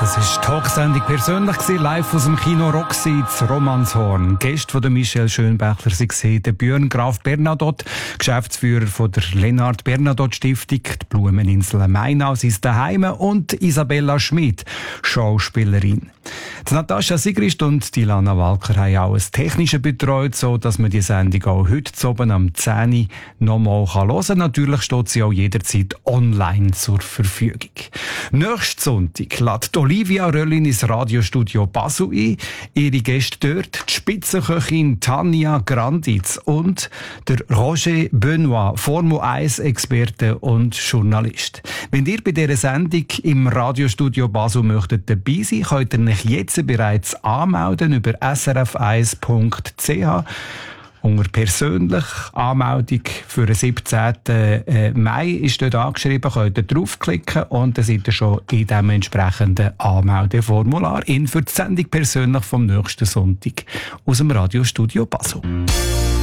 Das ist die Talksendung persönlich gewesen, live aus dem Kino Roxy zu Romanshorn. Gäste von der Michelle Schönbächler waren der Björn Graf Bernadotte, Geschäftsführer von der Lennart Bernadotte Stiftung, die Blumeninsel Mainau, sein Daheim, und Isabella Schmid, Schauspielerin. Die Natascha Sigrist und die Lana Walker haben auch das Technische betreut, so dass man die Sendung auch heute oben am 10 Uhr nochmal hören kann. Natürlich steht sie auch jederzeit online zur Verfügung. Nächsten Sonntag lädt Olivia Röllin ins Radiostudio Basel ein. Ihre Gäste dort, die Spitzenköchin Tanja Granditz und der Roger Benoit, Formel-1-Experte und Journalist. Wenn ihr bei dieser Sendung im Radiostudio Basel möchtet dabei sein, könnt ihr euch jetzt bereits anmelden über srf1.ch. Unter persönlich Anmeldung für den 17. Mai ist dort angeschrieben, könnt ihr draufklicken und dann seid ihr schon in dem entsprechenden Anmeldeformular für die Sendung persönlich vom nächsten Sonntag aus dem Radiostudio Basel.